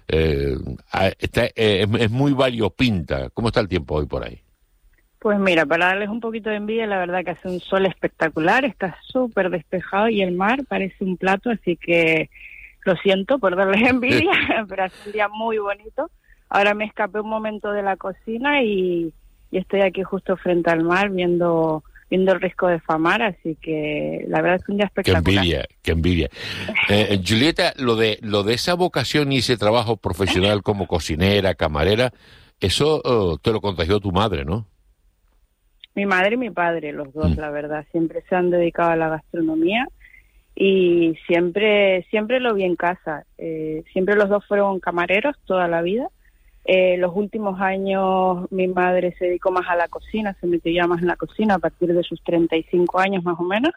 es muy variopinta. ¿Cómo está el tiempo hoy por ahí? Pues mira, para darles un poquito de envidia, la verdad que hace un sol espectacular, está súper despejado y el mar parece un plato, así que lo siento por darles envidia, pero hace un día muy bonito. Ahora me escapé un momento de la cocina y estoy aquí justo frente al mar viendo el risco de Famar, así que la verdad es un día espectacular. Qué envidia. Julieta, lo de esa vocación y ese trabajo profesional como cocinera, camarera, eso te lo contagió tu madre, ¿no? Mi madre y mi padre, los dos, la verdad, siempre se han dedicado a la gastronomía y siempre lo vi en casa. Siempre los dos fueron camareros toda la vida. Los últimos años mi madre se dedicó más a la cocina, se metió ya más en la cocina a partir de sus 35 años más o menos.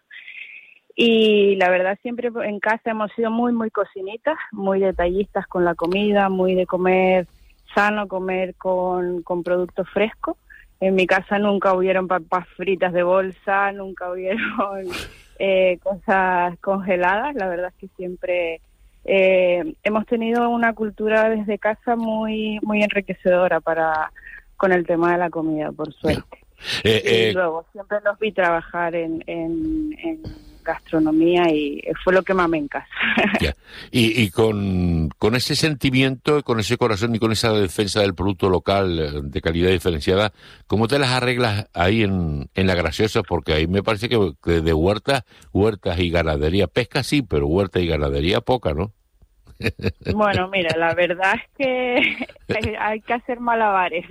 Y la verdad siempre en casa hemos sido muy, muy cocinitas, muy detallistas con la comida, muy de comer sano, comer con productos frescos. En mi casa nunca hubieron papas fritas de bolsa, nunca hubieron cosas congeladas. La verdad es que siempre hemos tenido una cultura desde casa muy muy enriquecedora con el tema de la comida, por suerte. Y luego siempre los vi trabajar en gastronomía y fue lo que mamé en casa. Yeah. Y con ese sentimiento, con ese corazón y con esa defensa del producto local de calidad diferenciada, ¿cómo te las arreglas ahí en La Graciosa? Porque ahí me parece que de huertas y ganadería, pesca sí, pero huerta y ganadería poca, ¿no? Bueno, mira, la verdad es que hay que hacer malabares,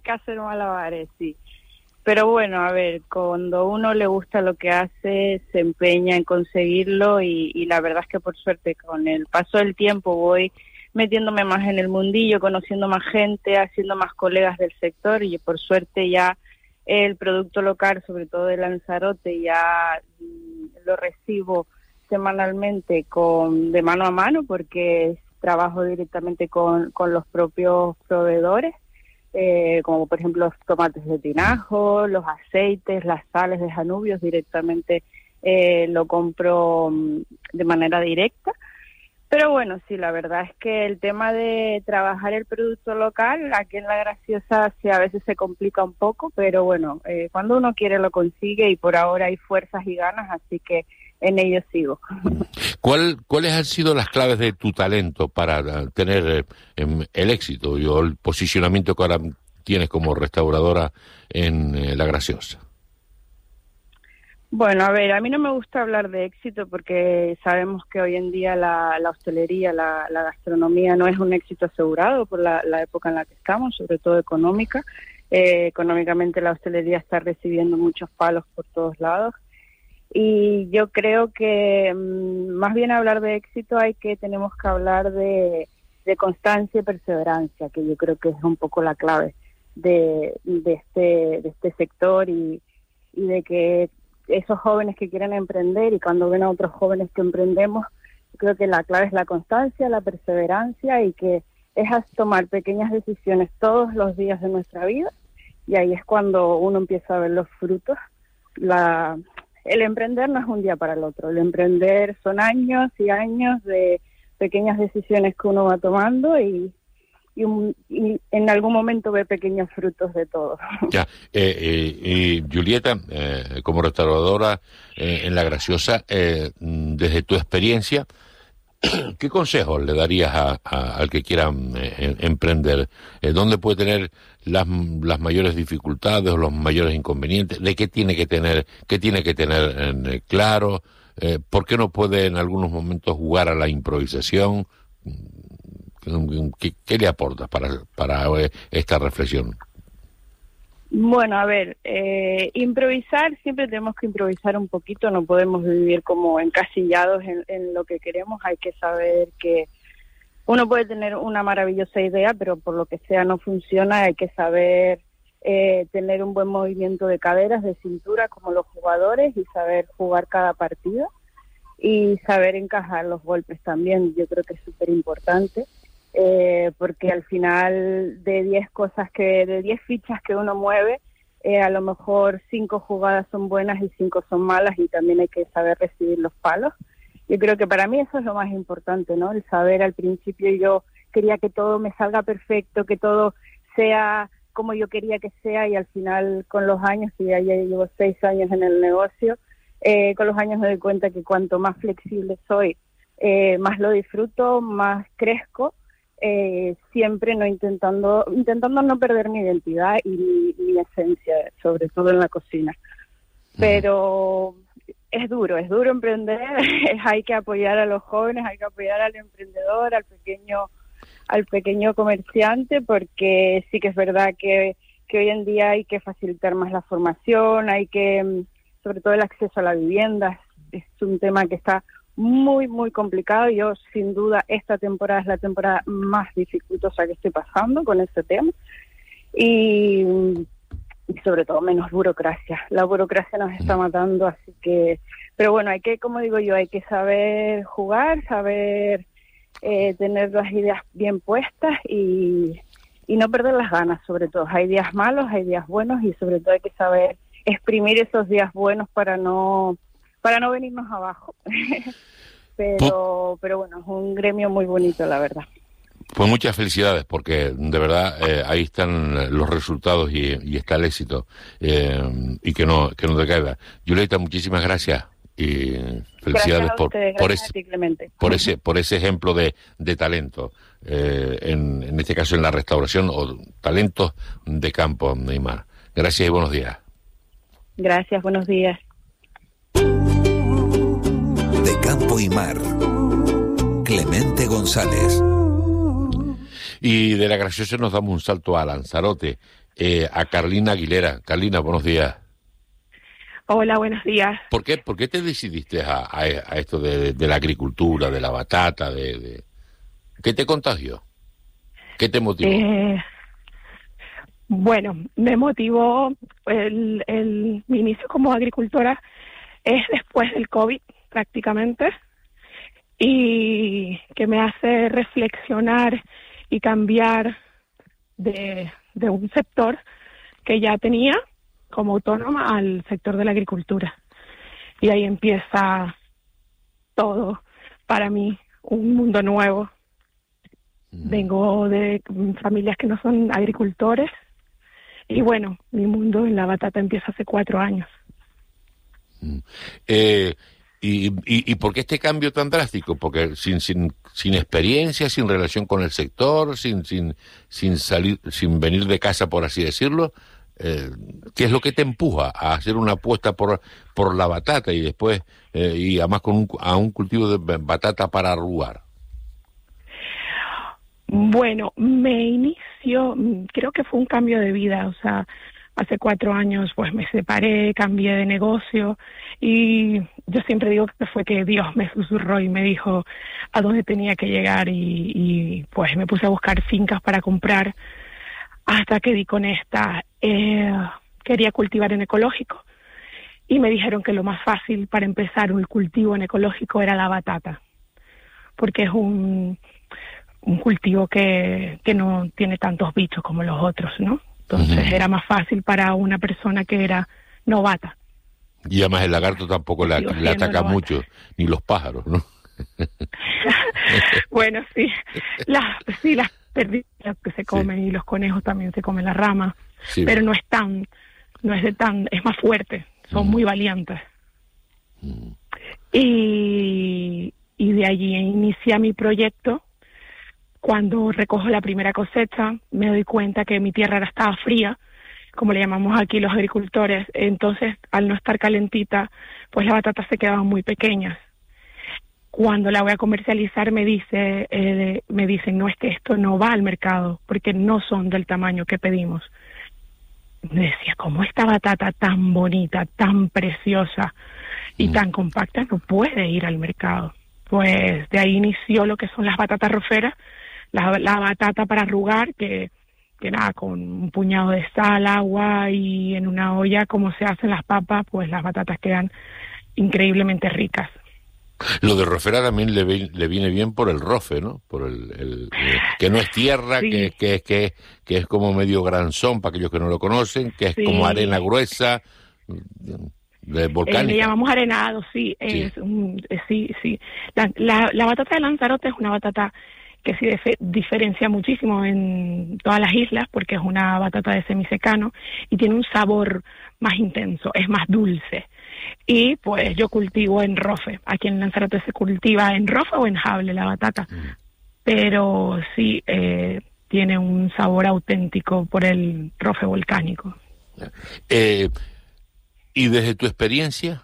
sí. Pero bueno, a ver, cuando uno le gusta lo que hace, se empeña en conseguirlo y la verdad es que por suerte con el paso del tiempo voy metiéndome más en el mundillo, conociendo más gente, haciendo más colegas del sector y por suerte ya el producto local, sobre todo de Lanzarote, ya lo recibo semanalmente de mano a mano porque trabajo directamente con los propios proveedores. Como por ejemplo los tomates de tinajo, los aceites, las sales de Janubios, directamente lo compro de manera directa. Pero bueno, sí, la verdad es que el tema de trabajar el producto local, aquí en La Graciosa sí, a veces se complica un poco, pero bueno, cuando uno quiere lo consigue y por ahora hay fuerzas y ganas, así que en ello sigo. ¿Cuáles han sido las claves de tu talento para tener el éxito o el posicionamiento que ahora tienes como restauradora en La Graciosa? Bueno, a ver, a mí no me gusta hablar de éxito porque sabemos que hoy en día la hostelería, la gastronomía no es un éxito asegurado por la época en la que estamos, sobre todo económica. Económicamente la hostelería está recibiendo muchos palos por todos lados. Y yo creo que más bien hablar de éxito tenemos que hablar de constancia y perseverancia, que yo creo que es un poco la clave de este sector y de que esos jóvenes que quieren emprender y cuando ven a otros jóvenes que emprendemos, yo creo que la clave es la constancia, la perseverancia y que es tomar pequeñas decisiones todos los días de nuestra vida y ahí es cuando uno empieza a ver los frutos. El emprender no es un día para el otro, el emprender son años y años de pequeñas decisiones que uno va tomando y en algún momento ve pequeños frutos de todo. Ya, Julieta, como restauradora en La Graciosa, desde tu experiencia, ¿qué consejos le darías al que quiera emprender? ¿Dónde puede tener las mayores dificultades o los mayores inconvenientes? ¿De qué tiene que tener claro? ¿Por qué no puede en algunos momentos jugar a la improvisación? ¿Qué le aportas para esta reflexión? Bueno, a ver, improvisar, siempre tenemos que improvisar un poquito, no podemos vivir como encasillados en lo que queremos, hay que saber que uno puede tener una maravillosa idea, pero por lo que sea no funciona, hay que saber tener un buen movimiento de caderas, de cintura como los jugadores y saber jugar cada partido y saber encajar los golpes también, yo creo que es súper importante. Porque al final de 10 fichas que uno mueve, a lo mejor 5 jugadas son buenas y 5 son malas y también hay que saber recibir los palos. Yo creo que para mí eso es lo más importante, ¿no? El saber al principio yo quería que todo me salga perfecto, que todo sea como yo quería que sea, y al final con los años, que ya llevo 6 años en el negocio, con los años me doy cuenta que cuanto más flexible soy, más lo disfruto, más crezco, siempre intentando no perder mi identidad y mi esencia, sobre todo en la cocina. Pero es duro emprender, hay que apoyar a los jóvenes, hay que apoyar al emprendedor, al pequeño comerciante, porque sí que es verdad que hoy en día hay que facilitar más la formación, hay que, sobre todo el acceso a la vivienda, es un tema que está muy, muy complicado. Yo, sin duda, esta temporada es la temporada más dificultosa que estoy pasando con este tema, y sobre todo menos burocracia. La burocracia nos está matando, así que... Pero bueno, hay que, como digo yo, hay que saber jugar, saber tener las ideas bien puestas y no perder las ganas, sobre todo. Hay días malos, hay días buenos, y sobre todo hay que saber exprimir esos días buenos para no venirnos abajo. pero bueno, es un gremio muy bonito, la verdad. Pues muchas felicidades, porque de verdad ahí están los resultados y está el éxito, y que no decaiga. Julieta, muchísimas gracias y felicidades por ese ejemplo de talento, en este caso en la restauración, o talentos de campo, Neymar. Gracias y buenos días. Gracias, buenos días. De Campo y Mar, Clemente González. Y de la graciosa nos damos un salto a Lanzarote, a Carlina Aguilera. Carlina, buenos días. Hola, buenos días. ¿Por qué te decidiste a esto de la agricultura, de la batata? ¿Qué te contagió? ¿Qué te motivó? Bueno, me motivó mi inicio como agricultora es después del COVID prácticamente, y que me hace reflexionar y cambiar de un sector que ya tenía como autónoma al sector de la agricultura. Y ahí empieza todo para mí, un mundo nuevo. Vengo de familias que no son agricultores, y bueno, mi mundo en la batata empieza hace 4 años. ¿Y por qué este cambio tan drástico? Porque sin experiencia, sin relación con el sector, sin salir, sin venir de casa, por así decirlo, ¿qué es lo que te empuja a hacer una apuesta por la batata y después, y además a un cultivo de batata para arrugar? Bueno, me inició, creo que fue un cambio de vida, o sea, hace 4 años pues me separé, cambié de negocio, y yo siempre digo que fue que Dios me susurró y me dijo a dónde tenía que llegar, y pues me puse a buscar fincas para comprar hasta que di con esta. Quería cultivar en ecológico y me dijeron que lo más fácil para empezar un cultivo en ecológico era la batata, porque es un cultivo que no tiene tantos bichos como los otros, ¿no? Entonces era más fácil para una persona que era novata. Y además el lagarto tampoco le ataca mucho, ni los pájaros, ¿no? Bueno, sí, las perdices que se comen, y los conejos también se comen las ramas, sí, pero es más fuerte, son muy valientes. Y de allí inicia mi proyecto. Cuando recojo la primera cosecha, me doy cuenta que mi tierra estaba fría, como le llamamos aquí los agricultores. Entonces, al no estar calentita, pues las batatas se quedaban muy pequeñas. Cuando la voy a comercializar me dicen, no, es que esto no va al mercado, porque no son del tamaño que pedimos. Me decía, ¿cómo esta batata tan bonita, tan preciosa y tan compacta no puede ir al mercado? Pues de ahí inició lo que son las batatas roferas, la batata para arrugar, que nada, con un puñado de sal, agua y en una olla, como se hacen las papas, pues las batatas quedan increíblemente ricas. Lo de rofera también le viene bien por el rofe, ¿no? Por el que no es tierra, sí, que es como medio granzón, para aquellos que no lo conocen, que es sí, como arena gruesa, volcánica. Le llamamos arenado, sí. Sí. Sí. La batata de Lanzarote es una batata que sí diferencia muchísimo en todas las islas, porque es una batata de semisecano y tiene un sabor más intenso, es más dulce. Y pues yo cultivo en Rofe. Aquí en Lanzarote se cultiva en Rofe o en Jable la batata, pero sí tiene un sabor auténtico por el Rofe volcánico. Y desde tu experiencia,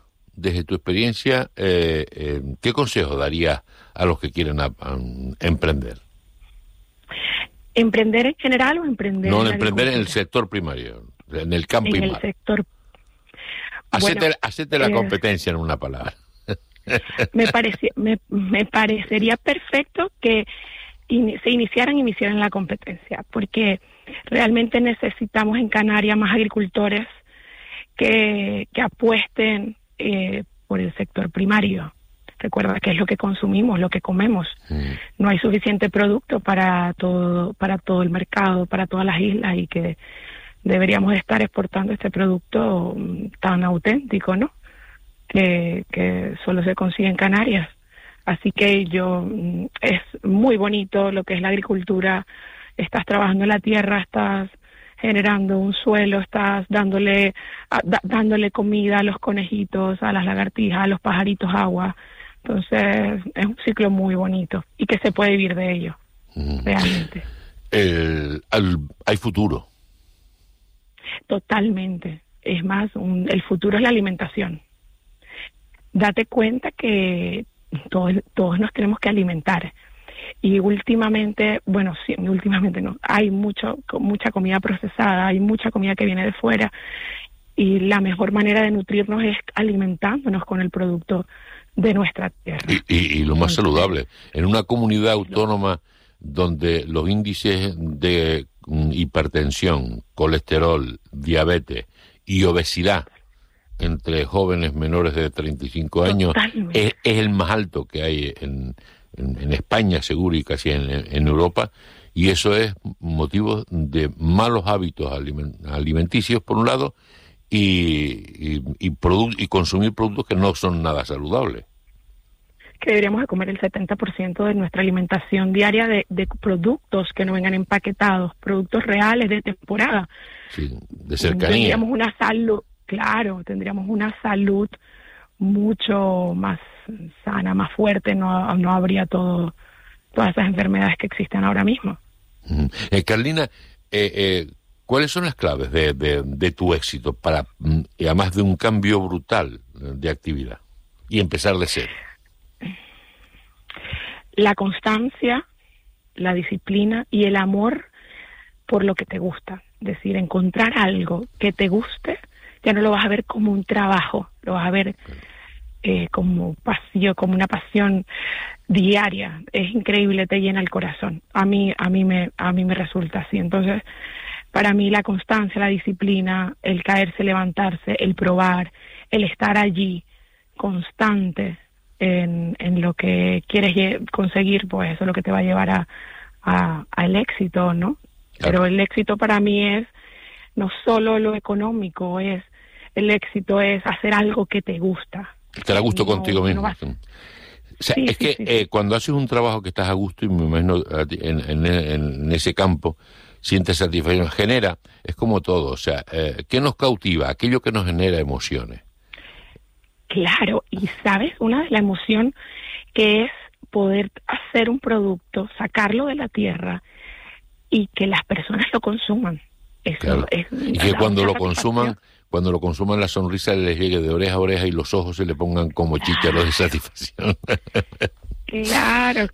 ¿qué consejo darías a los que quieren emprender? ¿Emprender en general o emprender No, emprender en el sector primario, en el campo y mar. En el sector. Hacete la competencia en una palabra. Me parecería perfecto que se iniciaran la competencia, porque realmente necesitamos en Canarias más agricultores que apuesten por el sector primario. Recuerda que es lo que consumimos, lo que comemos. No hay suficiente producto para todo el mercado, para todas las islas, y que deberíamos estar exportando este producto tan auténtico, ¿no? Que solo se consigue en Canarias. Así que es muy bonito lo que es la agricultura. Estás trabajando en la tierra, estás generando un suelo, estás dándole comida a los conejitos, a las lagartijas, a los pajaritos, agua. Entonces es un ciclo muy bonito y que se puede vivir de ello, realmente. Hay futuro. Totalmente. Es más, el futuro es la alimentación. Date cuenta que todos nos tenemos que alimentar. Y últimamente no, hay mucha comida procesada, hay mucha comida que viene de fuera, y la mejor manera de nutrirnos es alimentándonos con el producto de nuestra tierra. Y lo más saludable, en una comunidad autónoma donde los índices de hipertensión, colesterol, diabetes y obesidad entre jóvenes menores de 35 años es el más alto que hay en España, seguro, y casi en Europa, y eso es motivo de malos hábitos alimenticios, por un lado, y consumir productos que no son nada saludables. Que deberíamos de comer el 70% de nuestra alimentación diaria de productos que no vengan empaquetados, productos reales de temporada. Sí, de cercanía. Tendríamos una salud mucho más sana, más fuerte, no habría todas esas enfermedades que existen ahora mismo. Carlina, ¿cuáles son las claves de tu éxito para, además de un cambio brutal de actividad y empezar de cero? La constancia, la disciplina y el amor por lo que te gusta. Es decir, encontrar algo que te guste, ya no lo vas a ver como un trabajo, lo vas a ver como una pasión diaria. Es increíble, te llena el corazón. A mí me resulta así. Entonces, para mí la constancia, la disciplina, el caerse, levantarse, el probar, el estar allí constante en lo que quieres conseguir, pues eso es lo que te va a llevar al éxito, ¿no? Claro. Pero el éxito para mí es no solo lo económico, el éxito es hacer algo que te gusta. Estar a gusto contigo mismo. O sea, sí, es que sí. Cuando haces un trabajo que estás a gusto, y me imagino en ese campo, sientes satisfacción, es como todo, o sea, ¿qué nos cautiva? Aquello que nos genera emociones. Claro, y sabes, una de la emoción que es poder hacer un producto, sacarlo de la tierra y que las personas lo consuman. Eso claro. Y que cuando lo consuman la sonrisa les llegue de oreja a oreja y los ojos se le pongan como chícharos de satisfacción. Claro.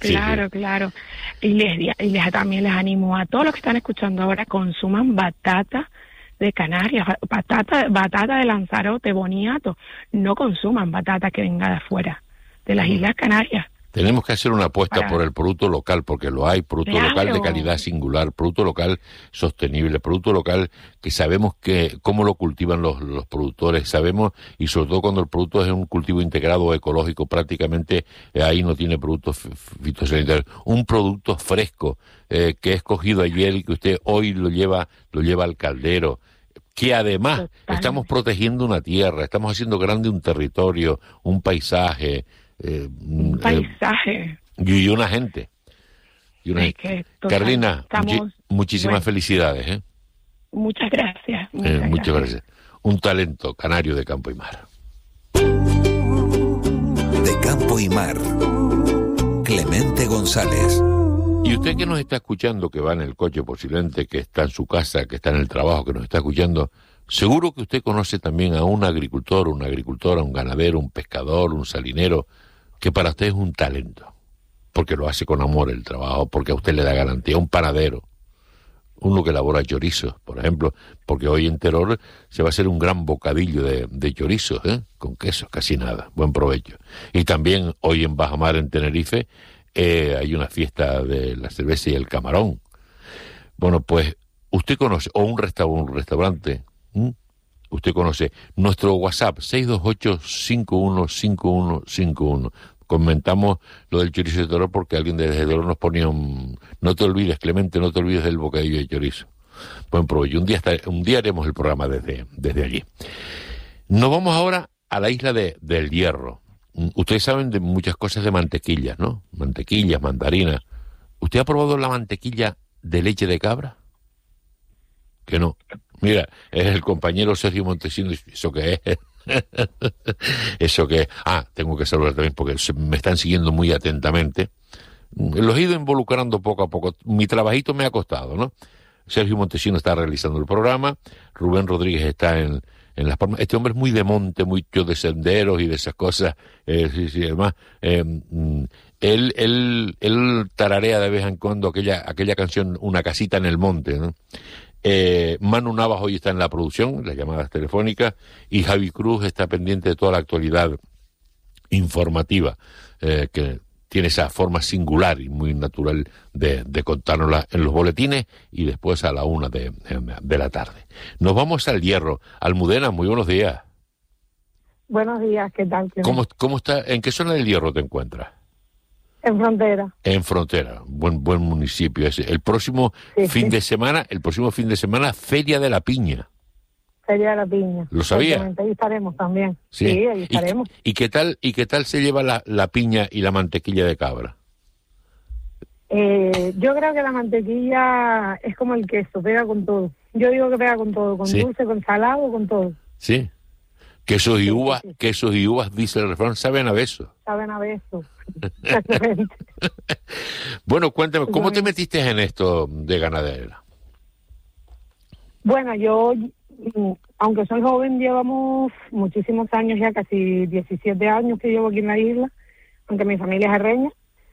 Y también les animo a todos los que están escuchando ahora, consuman batata de Canarias, batata de Lanzarote, boniato. No consuman batata que venga de afuera, de las Islas Canarias. Tenemos que hacer una apuesta por el producto local, porque lo hay, producto local de calidad singular, producto local sostenible, producto local que sabemos cómo lo cultivan los productores, sabemos, y sobre todo cuando el producto es un cultivo integrado ecológico, prácticamente ahí no tiene productos fitosanitarios. Un producto fresco que es cogido ayer y que usted hoy lo lleva al caldero, que además estamos protegiendo una tierra, estamos haciendo grande un territorio, un paisaje, un paisaje y una gente. Y una... Es que, total, Carlina, estamos... muchísimas felicidades, ¿eh? Muchas gracias. Muchas gracias. Un talento canario de campo y mar. De campo y mar. Clemente González. Y usted que nos está escuchando, que va en el coche posiblemente, que está en su casa, que está en el trabajo, que nos está escuchando, seguro que usted conoce también a un agricultor, una agricultora, un ganadero, un pescador, un salinero, que para usted es un talento, porque lo hace con amor el trabajo, porque a usted le da garantía, un panadero, uno que elabora chorizos, por ejemplo, porque hoy en Teror se va a hacer un gran bocadillo de chorizos, con queso, casi nada, buen provecho. Y también hoy en Bajamar, en Tenerife, hay una fiesta de la cerveza y el camarón. Bueno, pues usted conoce, o un restaurante, usted conoce nuestro WhatsApp, 628-515151. Comentamos lo del chorizo de Teror porque alguien desde Teror nos ponía no te olvides, Clemente, no te olvides del bocadillo de chorizo. Buen provecho. Un día haremos el programa desde allí. Nos vamos ahora a la isla del Hierro. Ustedes saben de muchas cosas de mantequillas, ¿no? Mantequillas, mandarinas. ¿Usted ha probado la mantequilla de leche de cabra? Que no. Mira, es el compañero Sergio Montesinos. ¿Eso qué es? ¿Eso qué es? Tengo que saludar también porque me están siguiendo muy atentamente. Los he ido involucrando poco a poco. Mi trabajito me ha costado, ¿no? Sergio Montesinos está realizando el programa. Rubén Rodríguez está en Las Palmas. Este hombre es muy de monte, mucho de senderos y de esas cosas. Sí, además, él tararea de vez en cuando aquella canción Una casita en el monte, ¿no? Manu Navas hoy está en la producción, las llamadas telefónicas, y Javi Cruz está pendiente de toda la actualidad informativa, que tiene esa forma singular y muy natural de contárnosla en los boletines y después a la 1 de la tarde. Nos vamos al Hierro. Almudena, muy buenos días. Buenos días, ¿qué tal? ¿Cómo está? ¿En qué zona del Hierro te encuentras? En Frontera. En Frontera, buen municipio ese. El próximo fin de semana, Feria de la Piña. Feria de la Piña. ¿Lo sabía? Ahí estaremos también. Sí, ahí estaremos. ¿Y qué tal se lleva la piña y la mantequilla de cabra? Yo creo que la mantequilla es como el queso, pega con todo. Yo digo que pega con todo, con dulce, con salado, con todo. Sí. Quesos y uvas, dice el refrán, saben a beso. Saben a beso. Exactamente. Bueno, cuéntame, ¿cómo te metiste en esto de ganadera? Bueno, yo, aunque soy joven, llevamos muchísimos años ya, casi 17 años que llevo aquí en la isla, aunque mi familia es herreña,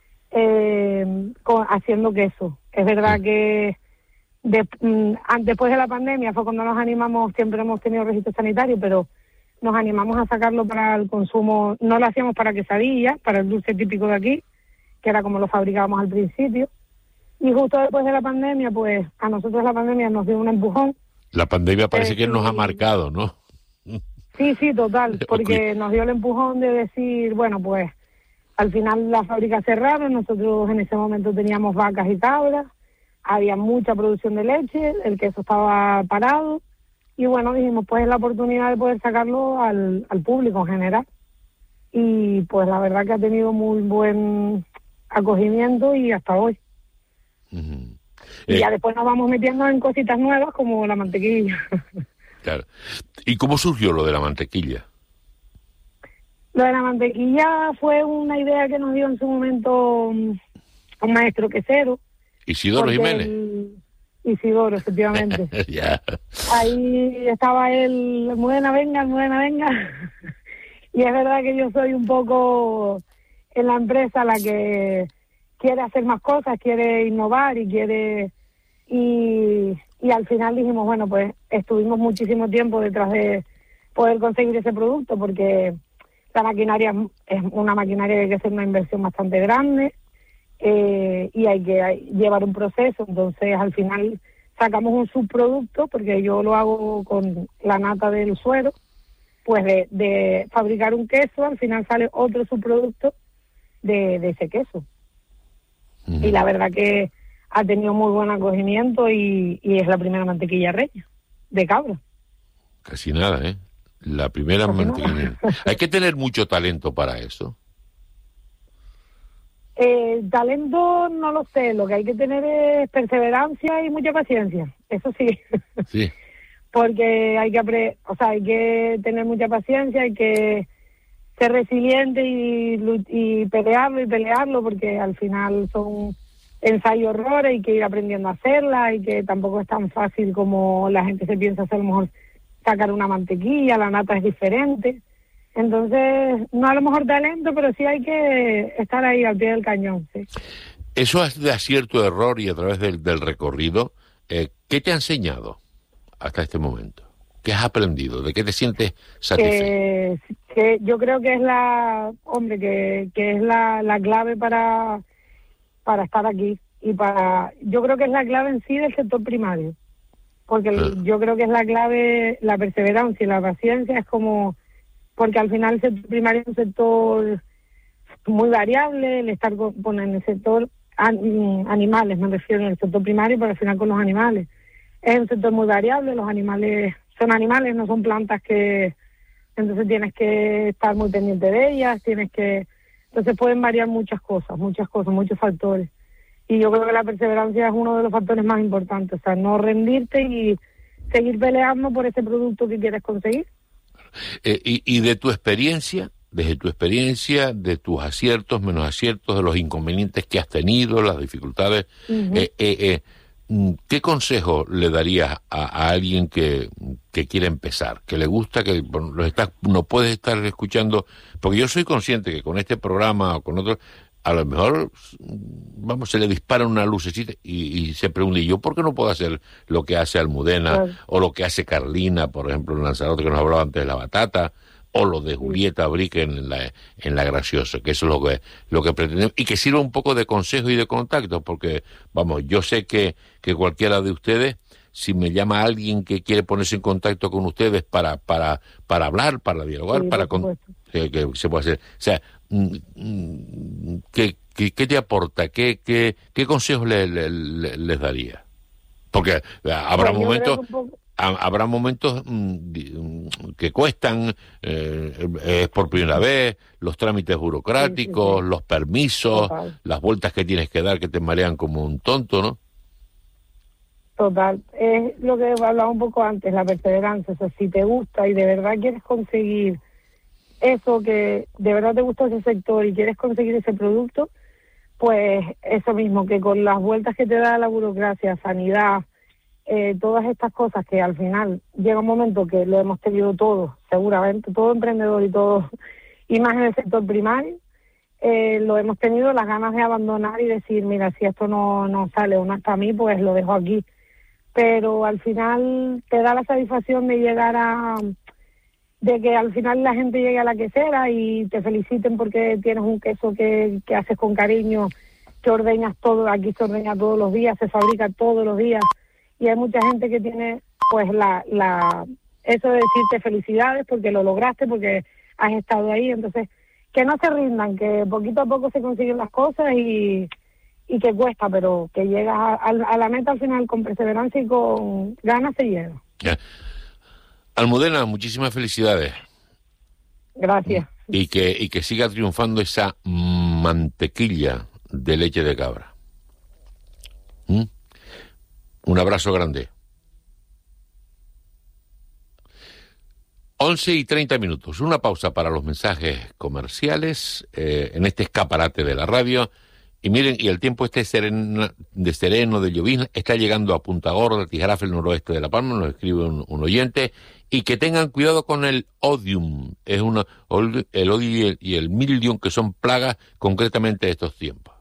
haciendo queso. Es verdad que después de la pandemia fue cuando nos animamos, siempre hemos tenido registro sanitario, pero nos animamos a sacarlo para el consumo. No lo hacíamos para quesadillas, para el dulce típico de aquí, que era como lo fabricábamos al principio. Y justo después de la pandemia, pues a nosotros la pandemia nos dio un empujón. La pandemia parece que nos ha marcado, ¿no? Sí, total, porque nos dio el empujón de decir, bueno, pues al final las fábricas cerraron, nosotros en ese momento teníamos vacas y cabras, había mucha producción de leche, el queso estaba parado, y bueno, dijimos, pues es la oportunidad de poder sacarlo al público en general. Y pues la verdad que ha tenido muy buen acogimiento y hasta hoy. Uh-huh. Y ya después nos vamos metiendo en cositas nuevas como la mantequilla. Claro. ¿Y cómo surgió lo de la mantequilla? Lo de la mantequilla fue una idea que nos dio en su momento un maestro quesero. Isidoro Jiménez. Isidoro, efectivamente. Ya. Ahí estaba él, Almudena, venga. Y es verdad que yo soy un poco en la empresa la que quiere hacer más cosas, quiere innovar y quiere... Y al final dijimos, bueno, pues estuvimos muchísimo tiempo detrás de poder conseguir ese producto, porque la maquinaria es una maquinaria que hay que hacer una inversión bastante grande, y hay que llevar un proceso. Entonces al final sacamos un subproducto, porque yo lo hago con la nata del suero, pues de fabricar un queso, al final sale otro subproducto de ese queso. Uh-huh. Y la verdad que ha tenido muy buen acogimiento y es la primera mantequilla reña de cabra. Casi nada, ¿eh? La primera mantequilla. Hay que tener mucho talento para eso. Talento no lo sé, lo que hay que tener es perseverancia y mucha paciencia, eso sí. Sí. Porque hay que tener mucha paciencia, hay que ser resiliente y pelearlo, porque al final son ensayo-errores, hay que ir aprendiendo a hacerla, y que tampoco es tan fácil como la gente se piensa hacer, a lo mejor sacar una mantequilla, la nata es diferente. Entonces, no a lo mejor talento, pero sí hay que estar ahí al pie del cañón, sí. Eso es de acierto, error y a través del recorrido. ¿Qué te ha enseñado hasta este momento? ¿Qué has aprendido? ¿De qué te sientes satisfecho? Que yo creo que es que es la clave para estar aquí, yo creo que es la clave en sí del sector primario, porque yo creo que es la clave, la perseverancia y la paciencia, es como, porque al final el sector primario es un sector muy variable, el estar en el sector animales, me refiero en el sector primario, pero al final con los animales. Es un sector muy variable, los animales son animales, no son plantas entonces tienes que estar muy pendiente de ellas, entonces pueden variar muchas cosas, muchos factores. Y yo creo que la perseverancia es uno de los factores más importantes, o sea, no rendirte y seguir peleando por ese producto que quieres conseguir. Y de tu experiencia, de tus aciertos, menos aciertos, de los inconvenientes que has tenido, las dificultades, ¿qué consejo le darías a alguien que quiere empezar, que le gusta, que no puedes estar escuchando? Porque yo soy consciente que con este programa o con otro, a lo mejor, se le dispara una lucecita y se pregunta, ¿y yo por qué no puedo hacer lo que hace Almudena, claro, o lo que hace Carlina, por ejemplo, en Lanzarote, que nos hablaba antes de la batata, o lo de Julieta Brique en la Graciosa, que eso es lo que pretendemos, y que sirva un poco de consejo y de contacto, porque, yo sé que cualquiera de ustedes, si me llama alguien que quiere ponerse en contacto con ustedes para hablar, para dialogar, sí, que se puede hacer. O sea, ¿qué te aporta? ¿Qué consejos les daría? Porque habrá momentos que cuestan, es por primera vez, los trámites burocráticos, sí. Los permisos, total, las vueltas que tienes que dar que te marean como un tonto, ¿no? Total, es lo que hablaba un poco antes, la perseverancia. O sea, si te gusta y de verdad quieres conseguir eso, que de verdad te gusta ese sector y quieres conseguir ese producto, pues eso mismo, que con las vueltas que te da la burocracia, sanidad, todas estas cosas que al final llega un momento que lo hemos tenido todos, seguramente, todo emprendedor y más en el sector primario, lo hemos tenido, las ganas de abandonar y decir, mira, si esto no sale o no está a mí, pues lo dejo aquí. Pero al final te da la satisfacción de de que al final la gente llegue a la quesera y te feliciten porque tienes un queso que haces con cariño, que ordeñas todo, aquí se ordeña todos los días, se fabrica todos los días, y hay mucha gente que tiene pues eso de decirte felicidades porque lo lograste, porque has estado ahí. Entonces, que no se rindan, que poquito a poco se consiguen las cosas y que cuesta, pero que llegas a la meta al final con perseverancia y con ganas se llega. Yeah. Almudena, muchísimas felicidades. Gracias. Y que siga triunfando esa mantequilla de leche de cabra. Un abrazo grande. 11:30, una pausa para los mensajes comerciales en este escaparate de la radio. Y miren, y el tiempo sereno, de llovizna, está llegando a Punta Gorda, Tijarafe, el noroeste de La Palma, nos escribe un oyente, y que tengan cuidado con el odium, el odium y el mildium, que son plagas concretamente de estos tiempos.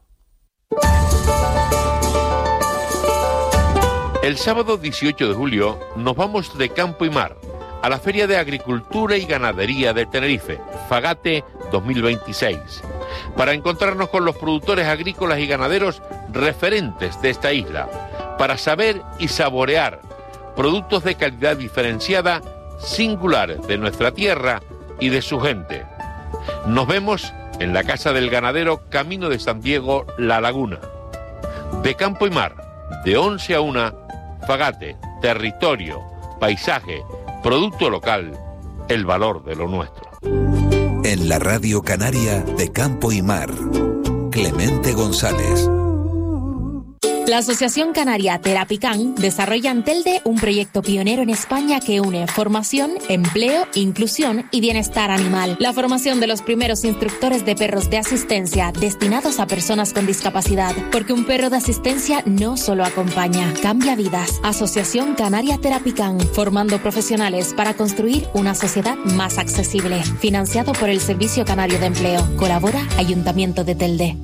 El sábado 18 de julio nos vamos de campo y mar a la Feria de Agricultura y Ganadería de Tenerife, Fagate 2026, para encontrarnos con los productores agrícolas y ganaderos referentes de esta isla, para saber y saborear productos de calidad diferenciada, singulares de nuestra tierra y de su gente. Nos vemos en la Casa del Ganadero, Camino de San Diego, La Laguna. De campo y mar, de 11 a 1, Fagate, territorio, paisaje, producto local, el valor de lo nuestro. En la Radio Canaria de Campo y Mar, Clemente González. La Asociación Canaria Terapican desarrolla en Telde un proyecto pionero en España que une formación, empleo, inclusión y bienestar animal. La formación de los primeros instructores de perros de asistencia destinados a personas con discapacidad. Porque un perro de asistencia no solo acompaña, cambia vidas. Asociación Canaria Terapican, formando profesionales para construir una sociedad más accesible. Financiado por el Servicio Canario de Empleo. Colabora Ayuntamiento de Telde.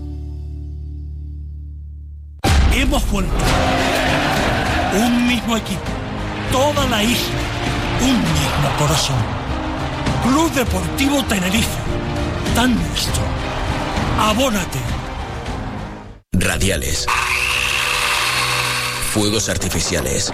Hemos vuelto. Un mismo equipo. Toda la isla. Un mismo corazón. Club Deportivo Tenerife. Tan nuestro. Abónate. Radiales. Fuegos artificiales.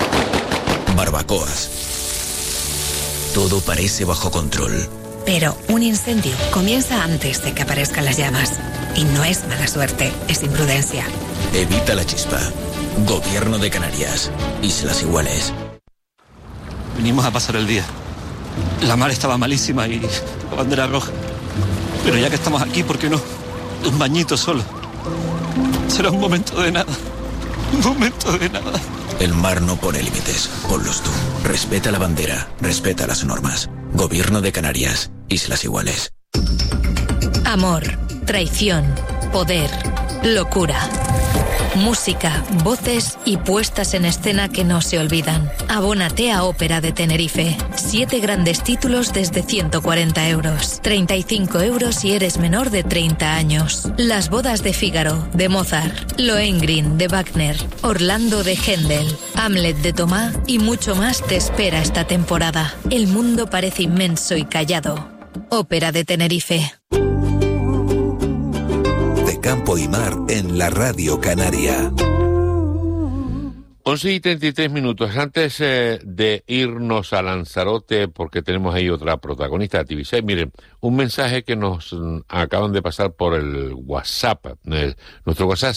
Barbacoas. Todo parece bajo control. Pero un incendio comienza antes de que aparezcan las llamas. Y no es mala suerte, es imprudencia. Evita la chispa. Gobierno de Canarias. Islas Iguales. Venimos a pasar el día. La mar estaba malísima y la bandera roja. Pero ya que estamos aquí, ¿por qué no? Un bañito solo. Será un momento de nada. Un momento de nada. El mar no pone límites. Ponlos tú. Respeta la bandera. Respeta las normas. Gobierno de Canarias. Islas Iguales. Amor, traición, poder, locura. Música, voces y puestas en escena que no se olvidan. Abónate a Ópera de Tenerife. 7 grandes títulos desde 140 euros. 35 euros si eres menor de 30 años. Las bodas de Fígaro, de Mozart. Lohengrin, de Wagner. Orlando, de Händel. Hamlet, de Tomás y mucho más te espera esta temporada. El mundo parece inmenso y callado. Ópera de Tenerife. Campo y Mar en la Radio Canaria. 11:33. Antes de irnos a Lanzarote, porque tenemos ahí otra protagonista de TV6, miren, un mensaje que nos acaban de pasar por el WhatsApp. Nuestro WhatsApp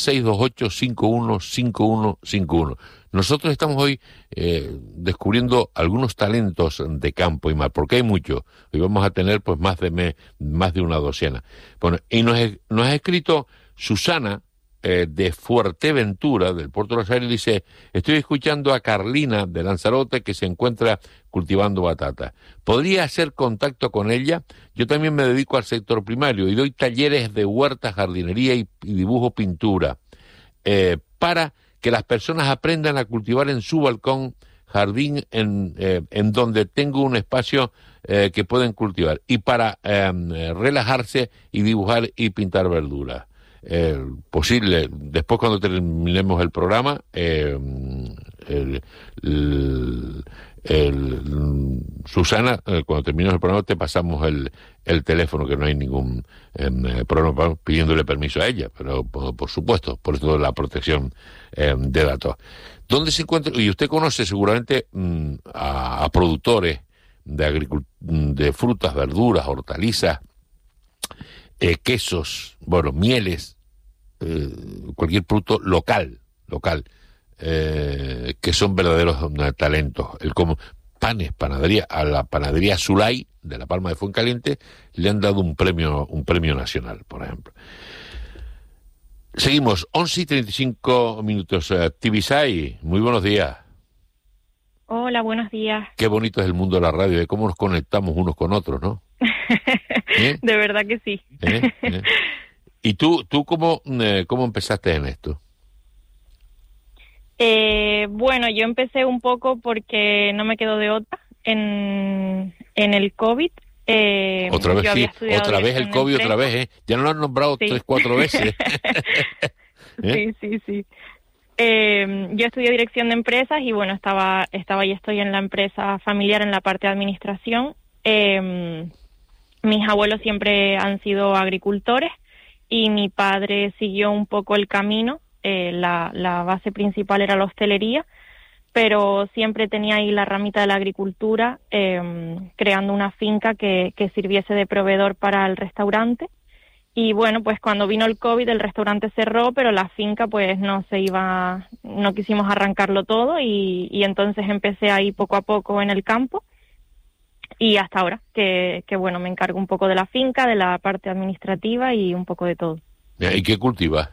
628-515151. Nosotros estamos hoy descubriendo algunos talentos de campo y mar, porque hay muchos. Hoy vamos a tener pues más de una docena. Bueno, y nos ha escrito Susana de Fuerteventura, del Puerto Rosario, dice: estoy escuchando a Carlina de Lanzarote que se encuentra cultivando batata. ¿Podría hacer contacto con ella? Yo también me dedico al sector primario y doy talleres de huerta, jardinería y dibujo, pintura, para que las personas aprendan a cultivar en su balcón, jardín, en donde tengo un espacio que pueden cultivar, y para relajarse y dibujar y pintar verduras. Posible, después cuando terminemos el programa, Susana, cuando terminemos el programa te pasamos el teléfono, que no hay ningún problema pidiéndole permiso a ella, pero por supuesto, por eso la protección de datos. ¿Dónde se encuentra? Y usted conoce seguramente a productores de frutas, verduras, hortalizas, quesos, bueno, mieles, cualquier producto local, que son verdaderos talentos. Como panes, panadería, a la panadería Zulay de La Palma de Fuencaliente le han dado un premio nacional, por ejemplo. Seguimos, 11:35. Tibisay, muy buenos días. Hola, buenos días. Qué bonito es el mundo de la radio, de cómo nos conectamos unos con otros, ¿no? De verdad que sí. ¿Y tú cómo empezaste en esto? Bueno, yo empecé un poco porque no me quedó de otra en el COVID. Otra vez sí, otra vez el COVID, otra vez, ya no lo han nombrado sí. 3-4 veces. Sí. Yo estudié dirección de empresas y bueno, estaba y estoy en la empresa familiar en la parte de administración. Mis abuelos siempre han sido agricultores y mi padre siguió un poco el camino. La base principal era la hostelería, pero siempre tenía ahí la ramita de la agricultura, creando una finca que sirviese de proveedor para el restaurante. Y bueno, pues cuando vino el COVID el restaurante cerró, pero la finca pues no quisimos arrancarlo todo y entonces empecé ahí poco a poco en el campo y hasta ahora que bueno, me encargo un poco de la finca, de la parte administrativa y un poco de todo. ¿Y qué cultivas?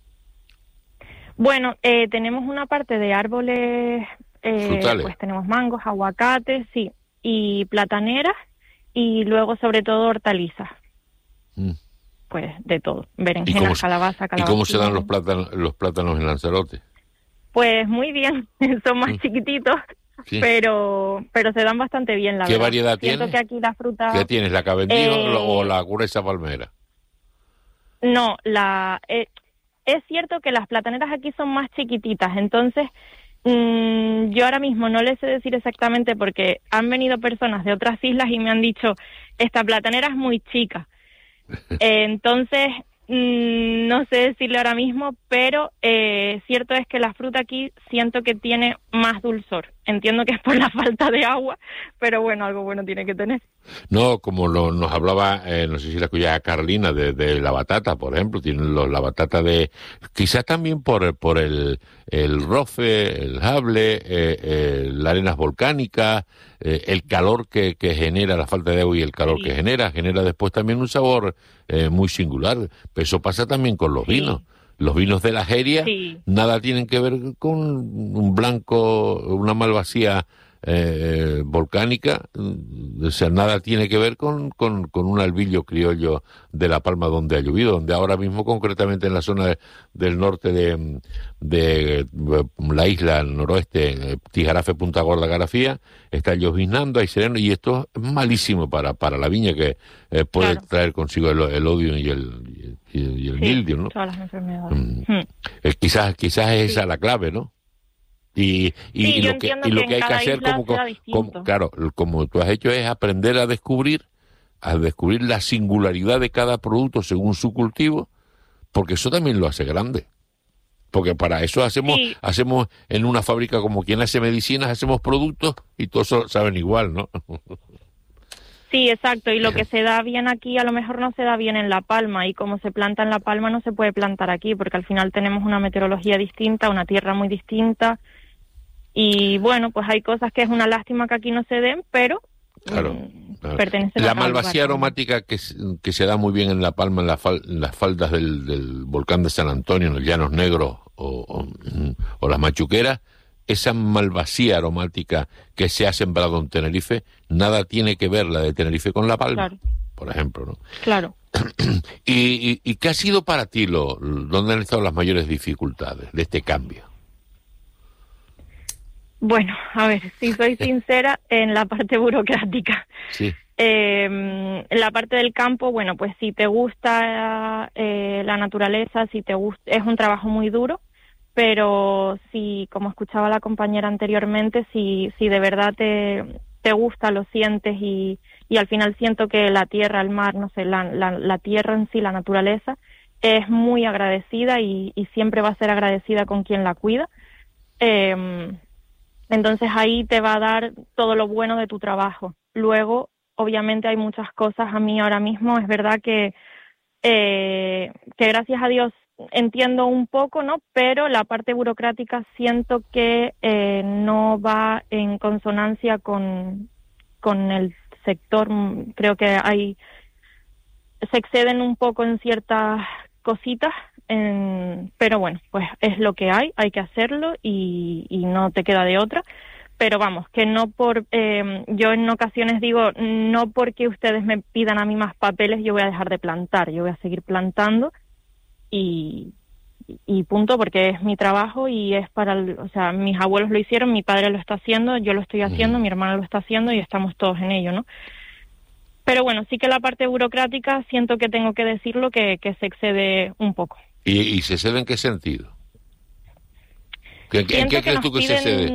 Bueno, tenemos una parte de árboles, frutales. pues tenemos mangos, aguacates, sí, y plataneras, y luego sobre todo hortalizas. Pues de todo, berenjenas, calabaza. ¿Y cómo se dan los plátanos en Lanzarote? Pues muy bien, son más chiquititos, sí. pero se dan bastante bien, la verdad. ¿Qué variedad tienes? Que aquí la fruta... ¿Qué tienes, la Cavendish o la gruesa palmera? No, es cierto que las plataneras aquí son más chiquititas, entonces yo ahora mismo no les sé decir exactamente porque han venido personas de otras islas y me han dicho, esta platanera es muy chica. Entonces, no sé decirle ahora mismo, pero cierto es que la fruta aquí siento que tiene más dulzor. Entiendo que es por la falta de agua, pero bueno, algo bueno tiene que tener. No, como nos hablaba, no sé si la escuchaba Carlina, de la batata, por ejemplo, tienen la batata de, quizás también por el rofe, el jable, las arenas volcánicas, el calor que genera, la falta de agua y el calor que genera después también un sabor muy singular. Pero eso pasa también con los vinos. Los vinos de la Jeria nada tienen que ver con un blanco, una malvasía volcánica, o sea, nada tiene que ver con un albillo criollo de La Palma donde ha llovido, donde ahora mismo concretamente en la zona del norte de la isla noroeste, Tijarafe, Punta Gorda, Garafía, está lloviznando, hay sereno, y esto es malísimo para la viña, que puede traer consigo el odio y el mildio, ¿no? Todas las enfermedades. Quizás es esa la clave, ¿no? Y lo que hay que hacer, como tú has hecho, es aprender a descubrir la singularidad de cada producto según su cultivo, porque eso también lo hace grande. Porque para eso hacemos en una fábrica, como quien hace medicinas, hacemos productos y todos saben igual, ¿no? Sí, exacto, y lo que se da bien aquí a lo mejor no se da bien en La Palma, y como se planta en La Palma no se puede plantar aquí, porque al final tenemos una meteorología distinta, una tierra muy distinta, y bueno, pues hay cosas que es una lástima que aquí no se den, pero pertenecen a la malvasía aromática que se da muy bien en La Palma, en las faldas del volcán de San Antonio, en los Llanos Negros o las Machuqueras. Esa malvasía aromática que se ha sembrado en Tenerife, nada tiene que ver la de Tenerife con La Palma, por ejemplo, ¿no? Claro. ¿Y qué ha sido para ti dónde han estado las mayores dificultades de este cambio? Bueno, a ver, si soy sincera, en la parte burocrática. Sí. La parte del campo, bueno, pues si te gusta la naturaleza, si te gusta, es un trabajo muy duro, pero si, como escuchaba la compañera anteriormente, si de verdad te gusta, lo sientes y al final siento que la tierra, el mar, no sé, la tierra en sí, la naturaleza, es muy agradecida y siempre va a ser agradecida con quien la cuida. Entonces ahí te va a dar todo lo bueno de tu trabajo. Luego, obviamente hay muchas cosas. A mí ahora mismo es verdad que gracias a Dios entiendo un poco, ¿no? Pero la parte burocrática siento que no va en consonancia con el sector. Creo que se exceden un poco en ciertas cositas, pero bueno, pues es lo que hay que hacerlo y no te queda de otra. Pero vamos, que no yo en ocasiones digo, no porque ustedes me pidan a mí más papeles yo voy a dejar de plantar, yo voy a seguir plantando y punto, porque es mi trabajo y es o sea, mis abuelos lo hicieron, mi padre lo está haciendo, yo lo estoy haciendo, mi hermana lo está haciendo y estamos todos en ello, ¿no? Pero bueno, sí que la parte burocrática siento que tengo que decirlo que se excede un poco. ¿Y se excede en qué sentido? ¿En qué crees tú que se excede?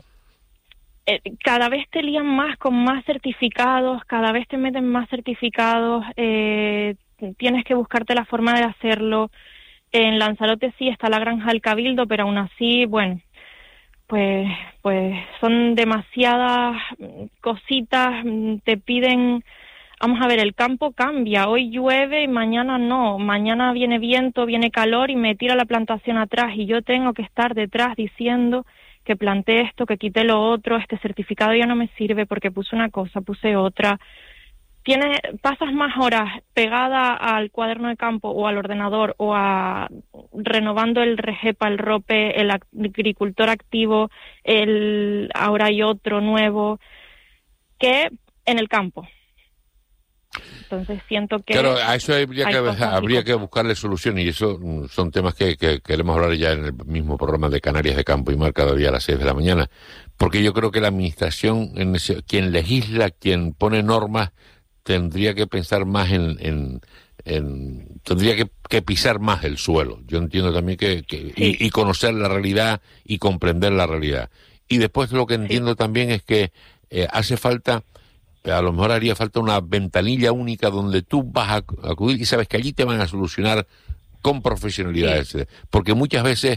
Cada vez te lían más con más certificados, cada vez te meten más certificados, tienes que buscarte la forma de hacerlo. En Lanzarote sí está la granja del Cabildo, pero aún así, bueno, pues son demasiadas cositas, te piden. Vamos a ver, el campo cambia, hoy llueve y mañana no, mañana viene viento, viene calor y me tira la plantación atrás y yo tengo que estar detrás diciendo que planté esto, que quité lo otro, este certificado ya no me sirve porque puse una cosa, puse otra. pasas más horas pegada al cuaderno de campo o al ordenador o renovando el REGEPA, el ROPE, el agricultor activo, ahora hay otro nuevo, que en el campo. Entonces siento que... Claro, a eso habría que buscarle solución, y eso son temas que queremos hablar ya en el mismo programa de Canarias de Campo y Mar, cada día a las 6 de la mañana, porque yo creo que la administración, quien legisla, quien pone normas, tendría que pensar más tendría que pisar más el suelo. Yo entiendo también y conocer la realidad y comprender la realidad. Y después lo que entiendo también es que hace falta... a lo mejor haría falta una ventanilla única donde tú vas a acudir y sabes que allí te van a solucionar con profesionalidad. Sí. Porque muchas veces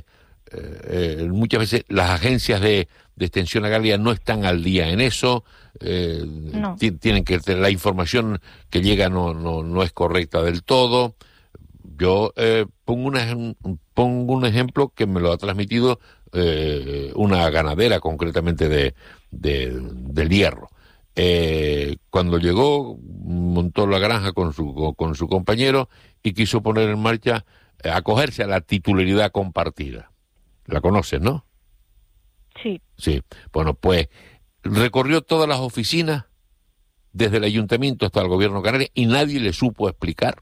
las agencias de extensión agraria no están al día en eso. No. Tienen que la información que llega no es correcta del todo. Yo pongo un ejemplo que me lo ha transmitido una ganadera, concretamente del Hierro. Cuando llegó, montó la granja con su compañero y quiso poner en marcha, acogerse a la titularidad compartida. ¿La conoces, no? Sí. Sí. Bueno, pues recorrió todas las oficinas, desde el ayuntamiento hasta el gobierno canario, y nadie le supo explicar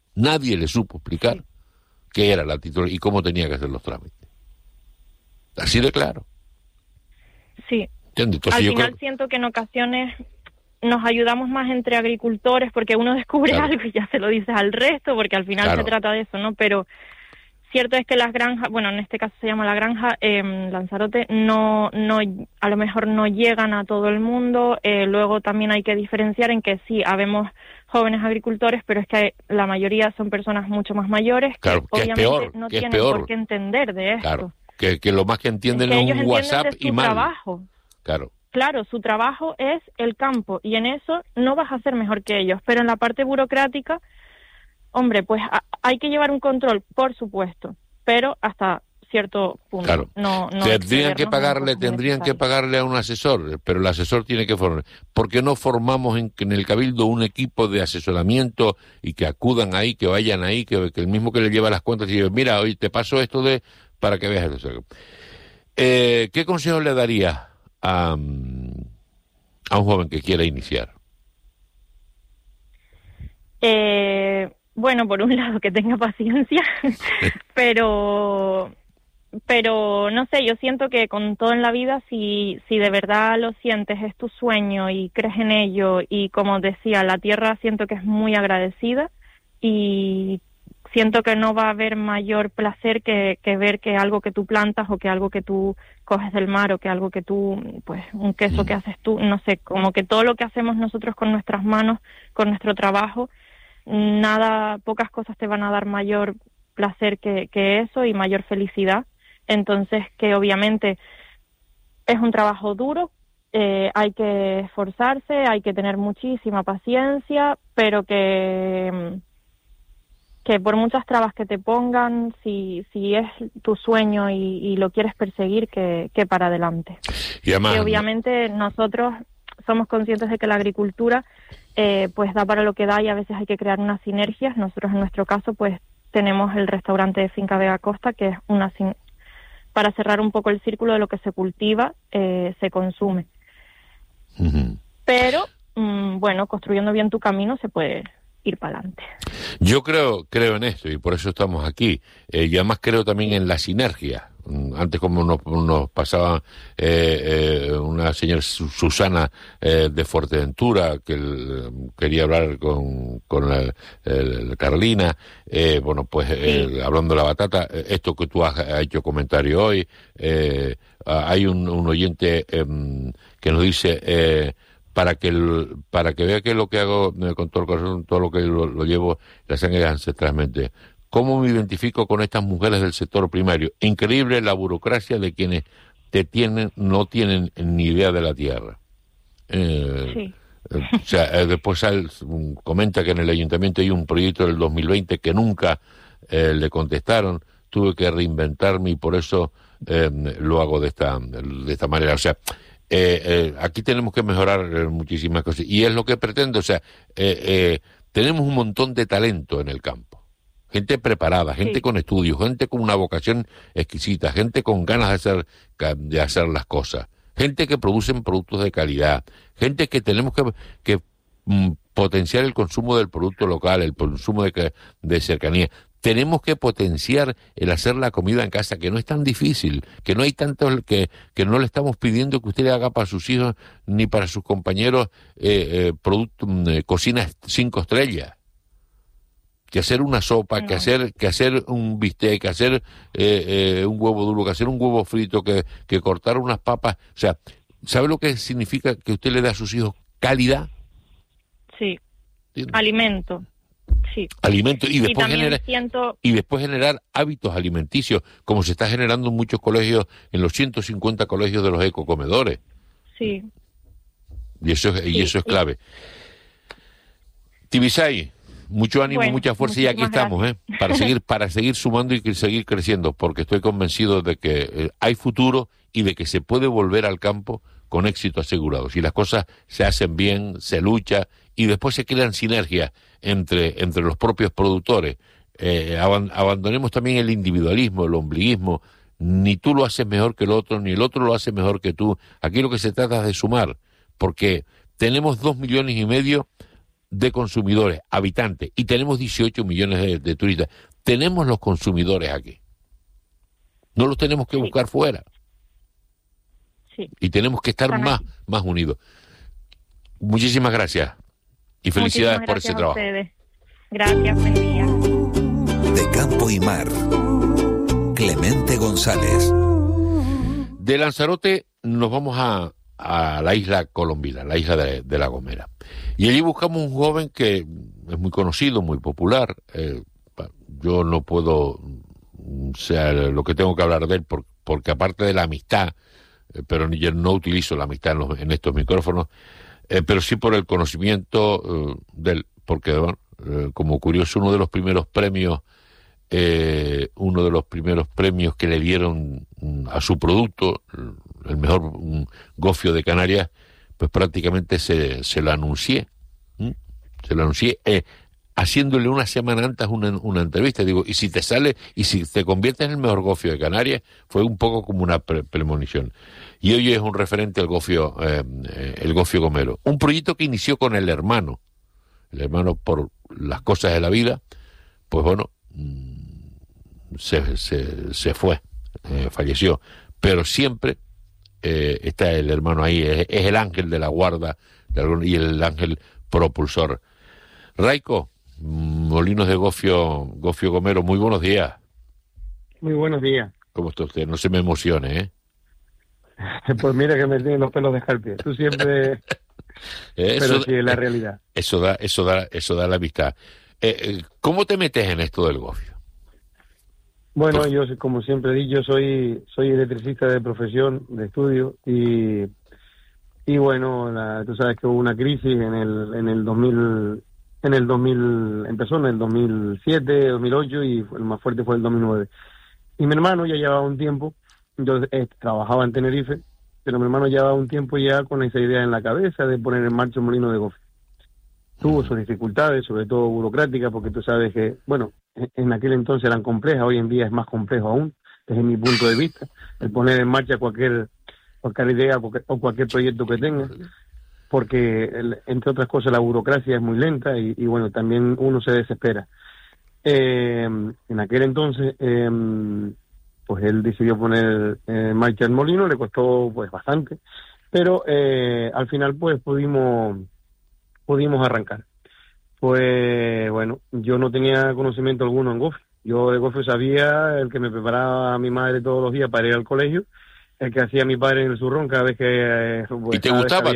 qué era la titularidad y cómo tenía que hacer los trámites. Así de claro. Sí. Entonces, al final siento que en ocasiones nos ayudamos más entre agricultores porque uno descubre algo y ya se lo dices al resto, porque al final se trata de eso, ¿no? Pero cierto es que las granjas, bueno, en este caso se llama la granja, Lanzarote, no, a lo mejor no llegan a todo el mundo. Luego también hay que diferenciar en que sí, habemos jóvenes agricultores, pero es que la mayoría son personas mucho más mayores que obviamente no tienen por qué entender de esto. Claro, que lo más que entienden es un WhatsApp y mal. Trabajo. Claro, su trabajo es el campo y en eso no vas a ser mejor que ellos, pero en la parte burocrática, hombre, pues hay que llevar un control, por supuesto, pero hasta cierto punto. Claro. No tendrían que pagarle a un asesor, pero el asesor tiene que formar. ¿Por qué no formamos en el Cabildo un equipo de asesoramiento y que acudan ahí, que vayan ahí, que el mismo que le lleva las cuentas y diga, mira, hoy te paso esto para que veas eso? ¿Qué consejo le daría a un joven que quiera iniciar? Bueno, por un lado que tenga paciencia, pero no sé, yo siento que con todo en la vida, si de verdad lo sientes, es tu sueño y crees en ello, y como decía, la tierra siento que es muy agradecida y siento que no va a haber mayor placer que ver que algo que tú plantas o que algo que tú coges del mar o que algo que tú, pues un queso que haces tú, no sé, como que todo lo que hacemos nosotros con nuestras manos, con nuestro trabajo, pocas cosas te van a dar mayor placer que eso y mayor felicidad. Entonces, que obviamente es un trabajo duro, hay que esforzarse, hay que tener muchísima paciencia, pero que por muchas trabas que te pongan, si es tu sueño y lo quieres perseguir, que para adelante. Y además, que obviamente nosotros somos conscientes de que la agricultura pues da para lo que da y a veces hay que crear unas sinergias. Nosotros en nuestro caso pues tenemos el restaurante de Finca Vega Costa, que es para cerrar un poco el círculo de lo que se cultiva, se consume. Uh-huh. Pero, bueno, construyendo bien tu camino se puede ir para adelante. Yo creo en esto y por eso estamos aquí. Y además creo también en la sinergia. Antes, como nos pasaba una señora Susana de Fuerteventura, que quería hablar con la Carolina, bueno, pues sí. Hablando de la batata, esto que tú has hecho comentario hoy, hay un oyente que nos dice... para que vea que lo que hago con todo el corazón, todo lo que lo llevo, la sangre ancestralmente. ¿Cómo me identifico con estas mujeres del sector primario? Increíble la burocracia de quienes no tienen ni idea de la tierra. Sí. O sea, después comenta que en el ayuntamiento hay un proyecto del 2020 que nunca le contestaron. Tuve que reinventarme y por eso lo hago de esta manera. O sea, aquí tenemos que mejorar muchísimas cosas. Y es lo que pretendo, o sea, tenemos un montón de talento en el campo. Gente preparada, gente con estudios, gente con una vocación exquisita, gente con ganas de hacer las cosas, gente que producen productos de calidad, gente que tenemos que potenciar el consumo del producto local, el consumo de cercanía. Tenemos que potenciar el hacer la comida en casa, que no es tan difícil, que no hay tanto que no le estamos pidiendo que usted le haga para sus hijos ni para sus compañeros cocina 5 estrellas. Que hacer una sopa, que hacer un bistec, que hacer un huevo duro, que hacer un huevo frito, que cortar unas papas. O sea, ¿sabe lo que significa que usted le dé a sus hijos calidad? Sí. ¿Entiendes? Alimento. Sí. Alimento y después y después generar hábitos alimenticios, como se está generando en muchos colegios, en los 150 colegios de los ecocomedores. Sí. Y eso es clave. Tibisay, mucho ánimo, mucha fuerza, y aquí estamos, para seguir sumando y seguir creciendo, porque estoy convencido de que hay futuro y de que se puede volver al campo con éxito asegurado. Si las cosas se hacen bien, se lucha y después se crean sinergias entre los propios productores. Abandonemos también el individualismo, el ombliguismo. Ni tú lo haces mejor que el otro, ni el otro lo hace mejor que tú. Aquí lo que se trata es de sumar, porque tenemos 2,5 millones de consumidores, habitantes, y tenemos 18 millones de turistas. Tenemos los consumidores aquí. No los tenemos que buscar fuera. Sí. Y tenemos que estar más unidos. Muchísimas gracias y felicidades por ese trabajo. Ustedes. Gracias, buen día. De campo y mar, Clemente González. De Lanzarote nos vamos a la isla Colombina, la isla de La Gomera. Y allí buscamos un joven que es muy conocido, muy popular. Yo no puedo, lo que tengo que hablar de él, porque aparte de la amistad, pero yo no utilizo la amistad en estos micrófonos, pero sí por el conocimiento de él, porque como curioso, uno de los primeros premios que le dieron a su producto, el mejor gofio de Canarias, pues prácticamente se lo anuncié. Haciéndole una semana antes una entrevista. Digo, y si te sale, y si te conviertes en el mejor gofio de Canarias, fue un poco como una premonición. Y hoy es un referente el gofio gomero. Un proyecto que inició con el hermano. El hermano, por las cosas de la vida, pues bueno, se fue, falleció. Pero siempre está el hermano ahí, es el ángel de la guarda y el ángel propulsor. Raico, Molinos de Gofio Gomero, muy buenos días. Muy buenos días. ¿Cómo está usted? No se me emocione, ¿eh? Pues mira que me tienen los pelos de escarpia. Tú siempre... Pero sí, es la realidad. Eso da la amistad. ¿Cómo te metes en esto del gofio? Bueno, yo como siempre he dicho, soy electricista de profesión, de estudio, y bueno, tú sabes que hubo una crisis en el 2000, empezó en el 2007, 2008, y el más fuerte fue el 2009. Y mi hermano ya llevaba un tiempo, yo trabajaba en Tenerife, pero mi hermano llevaba un tiempo ya con esa idea en la cabeza de poner en marcha un molino de gofio. Tuvo sus dificultades, sobre todo burocráticas, porque tú sabes que, bueno, en aquel entonces eran complejas, hoy en día es más complejo aún, desde mi punto de vista, el poner en marcha cualquier idea o cualquier proyecto que tenga, porque entre otras cosas la burocracia es muy lenta y bueno, también uno se desespera. En aquel entonces, pues él decidió poner en marcha el molino, le costó pues bastante, pero al final pues pudimos arrancar. Pues bueno, yo no tenía conocimiento alguno en gofio. Yo de gofio sabía el que me preparaba a mi madre todos los días para ir al colegio, el que hacía mi padre en el zurrón cada vez que... ¿Y te gustaba?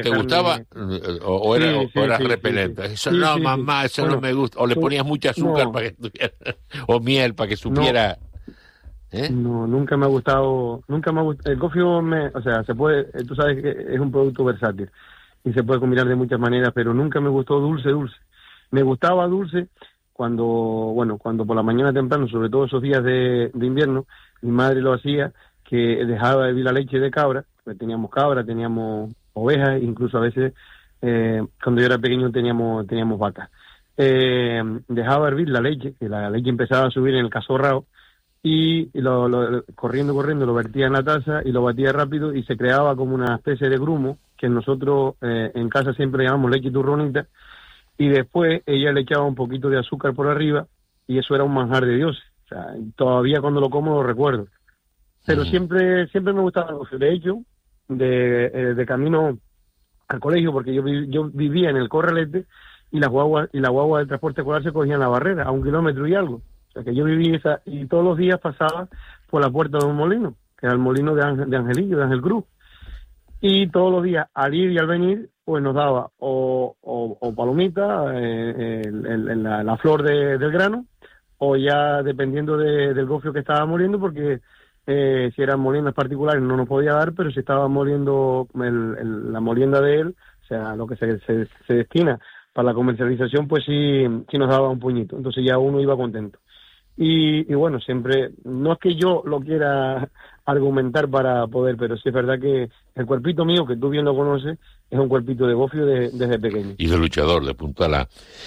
¿O eras repelente? Sí. Eso no, mamá, eso no me gusta. O le ponías mucho azúcar para que estuviera, o miel para que supiera... No, nunca me ha gustado... El gofio, o sea, se puede... Tú sabes que es un producto versátil y se puede combinar de muchas maneras, pero nunca me gustó dulce. Me gustaba dulce cuando por la mañana temprano, sobre todo esos días de invierno, mi madre lo hacía, que dejaba de hervir la leche de cabra, pues teníamos cabras, teníamos ovejas, incluso a veces cuando yo era pequeño teníamos vacas. Dejaba hervir la leche, que la leche empezaba a subir en el cazorrao, y corriendo lo vertía en la taza y lo batía rápido, y se creaba como una especie de grumo que nosotros en casa siempre llamamos leche turronita, y después ella le echaba un poquito de azúcar por arriba, y eso era un manjar de Dios. O sea, todavía cuando lo como lo recuerdo. Pero siempre me gustaba el gofio. De hecho, de camino al colegio, porque yo vivía en el Corralete, y la guagua del transporte escolar se cogían la barrera a 1 kilómetro y algo. O sea, que yo vivía y todos los días pasaba por la puerta de un molino, que era el molino de Angelillo, de Ángel Cruz. Y todos los días, al ir y al venir, pues nos daba o palomita, la flor del grano, o ya dependiendo del gofio que estaba moliendo, porque si eran moliendas particulares no nos podía dar, pero si estaba moliendo la molienda de él, o sea, lo que se destina para la comercialización, pues sí nos daba un puñito. Entonces ya uno iba contento. Y bueno, siempre, no es que yo lo quiera argumentar para poder, pero sí es verdad que el cuerpito mío, que tú bien lo conoces, es un cuerpito de gofio desde pequeño. Y de luchador, de puntuala.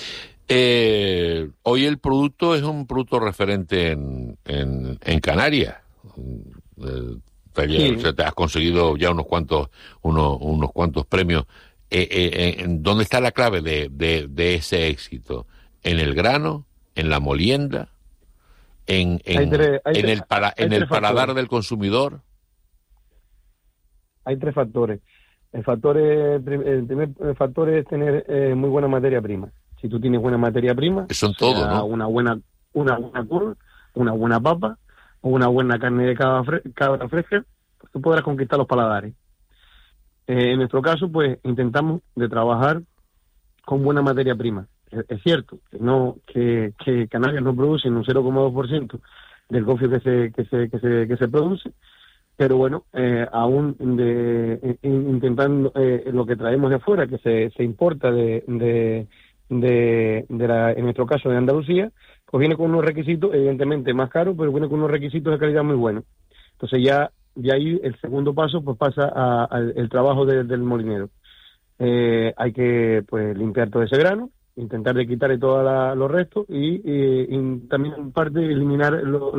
Hoy el producto es un producto referente en Canarias. Sí. O sea, te has conseguido ya unos cuantos premios. ¿Dónde está la clave de ese éxito? ¿En el grano? ¿En la molienda? ¿En el paladar del consumidor? Hay 3 factores. El primer factor es tener muy buena materia prima. Si tú tienes buena materia prima, son todo, ¿no? Una buena col, una buena papa, o una buena carne de cabra fresca, pues tú podrás conquistar los paladares. En nuestro caso, pues intentamos de trabajar con buena materia prima. Es cierto que Canarias no produce un 0,2% del gofio que se produce, pero bueno, aún intentando lo que traemos de afuera, que se importa en nuestro caso de Andalucía, pues viene con unos requisitos, evidentemente más caros, pero viene con unos requisitos de calidad muy buenos. Entonces ya ahí el segundo paso pues pasa al trabajo del molinero. Hay que pues limpiar todo ese grano, intentar de quitarle todos los restos y también en parte eliminar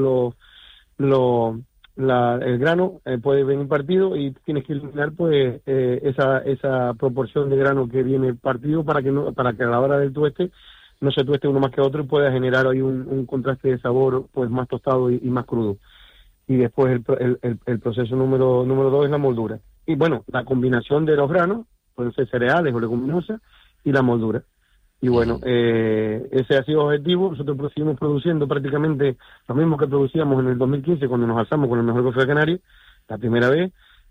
el grano. Puede venir partido y tienes que eliminar pues esa proporción de grano que viene partido para que a la hora del tueste no se tueste uno más que otro y pueda generar ahí un contraste de sabor pues más tostado y más crudo. Y después el proceso número 2 es la moldura. Y bueno, la combinación de los granos, pueden ser cereales o leguminosas, y la moldura. Y bueno, ese ha sido el objetivo. Nosotros seguimos produciendo prácticamente lo mismo que producíamos en el 2015 cuando nos alzamos con el mejor gofio de Canarias, la primera vez.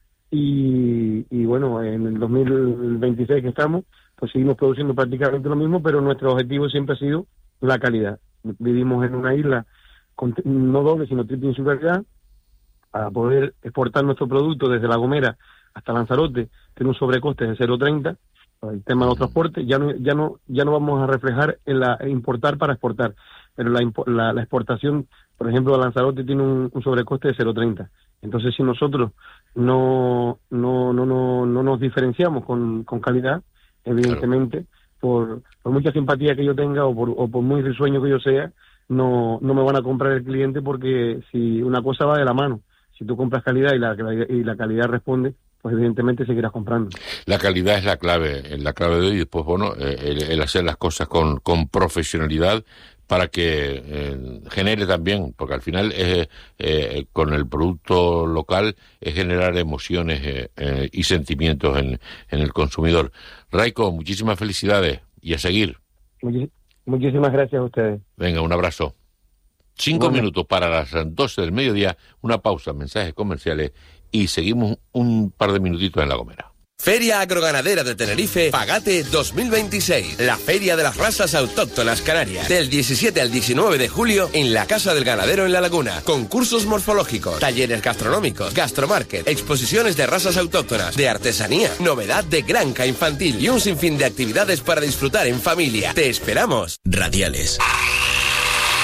Y bueno, en el 2026 que estamos, pues seguimos produciendo prácticamente lo mismo, pero nuestro objetivo siempre ha sido la calidad. Vivimos en una isla con no doble, sino triple insularidad. Para poder exportar nuestro producto desde La Gomera hasta Lanzarote, tiene un sobrecoste de 0,30. El tema de los transportes ya no vamos a reflejar en importar para exportar, pero la exportación, por ejemplo, a Lanzarote tiene un sobrecoste de 0,30. Entonces, si nosotros no nos diferenciamos con calidad, evidentemente, claro, por mucha simpatía que yo tenga o por muy risueño que yo sea, no me van a comprar el cliente, porque si una cosa va de la mano, si tú compras calidad y la calidad responde, pues evidentemente seguirás comprando. La calidad es la clave de hoy. Y después, bueno, el hacer las cosas con profesionalidad para que genere también, porque al final con el producto local es generar emociones y sentimientos en el consumidor. Raiko, muchísimas felicidades y a seguir. Muchísimas gracias a ustedes. Venga, un abrazo. 5 minutos para las 12 del mediodía, una pausa, mensajes comerciales y seguimos un par de minutitos en La Gomera. Feria Agroganadera de Tenerife, Pagate 2026. La Feria de las Razas Autóctonas Canarias. Del 17 al 19 de julio en la Casa del Ganadero en La Laguna. Concursos morfológicos, talleres gastronómicos, gastromarket, exposiciones de razas autóctonas, de artesanía, novedad de granja infantil y un sinfín de actividades para disfrutar en familia. ¡Te esperamos! Radiales.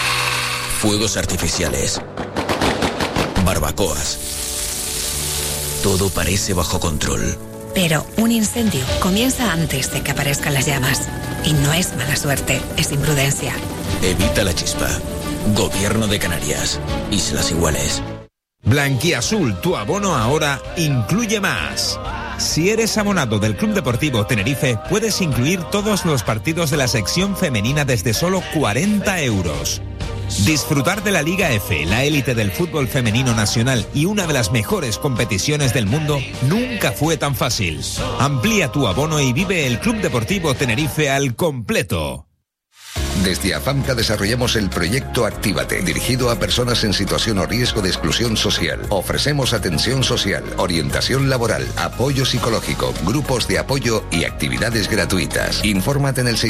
Fuegos artificiales. Barbacoas. todo parece bajo control. Pero un incendio comienza antes de que aparezcan las llamas. Y no es mala suerte, es imprudencia. Evita la chispa. Gobierno de Canarias. Islas Iguales. Blanquiazul, tu abono ahora incluye más. Si eres abonado del Club Deportivo Tenerife, puedes incluir todos los partidos de la sección femenina desde solo 40 euros. Disfrutar de la Liga F, la élite del fútbol femenino nacional y una de las mejores competiciones del mundo, nunca fue tan fácil. Amplía tu abono y vive el Club Deportivo Tenerife al completo. Desde AFAMCA desarrollamos el proyecto Actívate, dirigido a personas en situación o riesgo de exclusión social. Ofrecemos atención social, orientación laboral, apoyo psicológico, grupos de apoyo y actividades gratuitas. Infórmate en el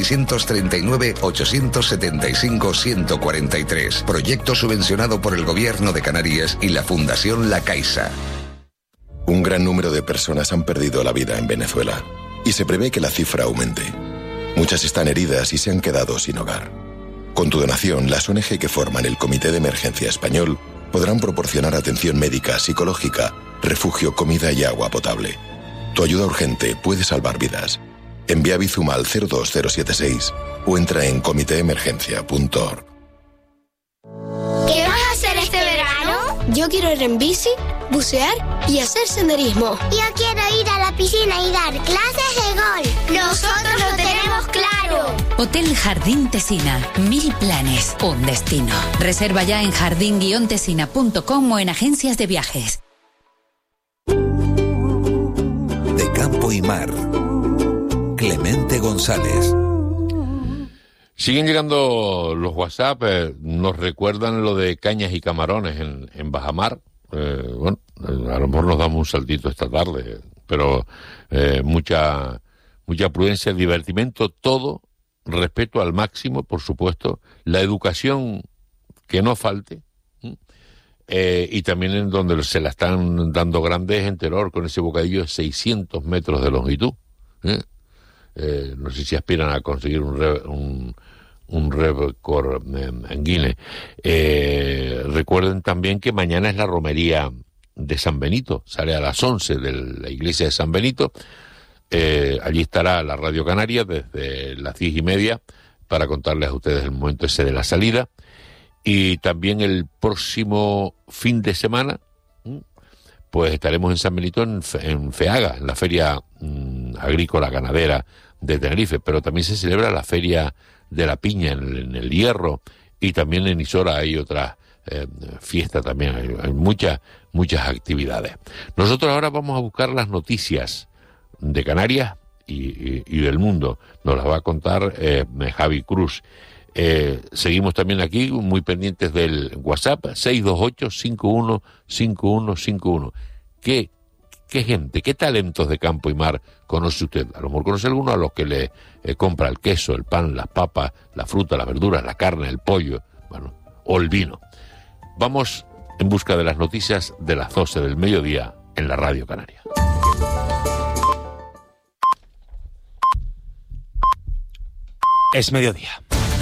639-875-143. Proyecto subvencionado por el Gobierno de Canarias y la Fundación La Caixa. Un gran número de personas han perdido la vida en Venezuela y se prevé que la cifra aumente. Muchas están heridas y se han quedado sin hogar. Con tu donación, las ONG que forman el Comité de Emergencia Español podrán proporcionar atención médica, psicológica, refugio, comida y agua potable. Tu ayuda urgente puede salvar vidas. Envía Bizum al 02076 o entra en comitéemergencia.org. ¿Qué vas a hacer este verano? Yo quiero ir en bici, bucear y hacer senderismo. Yo quiero ir a la piscina y dar clases de golf. Nosotros lo tenemos claro. Hotel Jardín Tesina. 1000 planes, un destino. Reserva ya en jardín-tesina.com o en agencias de viajes. De Campo y Mar. Clemente González. Siguen llegando los WhatsApp, nos recuerdan lo de cañas y camarones en Bajamar. Bueno, a lo mejor nos damos un saltito esta tarde, pero mucha prudencia, divertimento, todo, respeto al máximo, por supuesto, la educación que no falte, y también en donde se la están dando grandes en Teror, con ese bocadillo de 600 metros de longitud. No sé si aspiran a conseguir un récord en Guinness. Recuerden también que mañana es la romería de San Benito, sale a las 11 de la iglesia de San Benito. Allí estará la Radio Canaria desde las 10:30 para contarles a ustedes el momento ese de la salida. Y también el próximo fin de semana, pues estaremos en San Benito, en FEAGA, en la Feria Agrícola Ganadera de Tenerife, pero también se celebra la Feria de la Piña en el Hierro, y también en Isora hay otras fiestas también, hay muchas actividades. Nosotros ahora vamos a buscar las noticias de Canarias y del mundo, nos las va a contar Javi Cruz. Seguimos también aquí muy pendientes del WhatsApp 628-515151. ¿Qué gente, qué talentos de campo y mar conoce usted? A lo mejor conoce alguno a los que le compra el queso, el pan, las papas, la fruta, las verduras, la carne, el pollo, bueno, o el vino. Vamos en busca de las noticias de las 12 del mediodía en la Radio Canaria. Es mediodía.